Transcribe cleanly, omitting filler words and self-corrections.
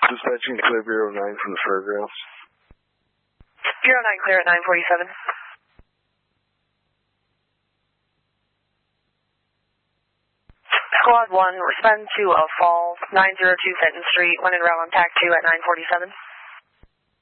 Dispatching clear Bureau 9 from the fairgrounds. Bureau 9 clear at 947. Squad 1, respond to a fall 902 Fenton Street, when in route on TAC 2 at 947.